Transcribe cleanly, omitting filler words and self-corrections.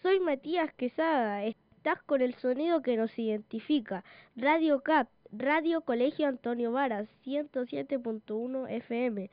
soy Matías Quesada. Estás con el sonido que nos identifica. Radio CAP, Radio Colegio Antonio Varas, 107.1 FM.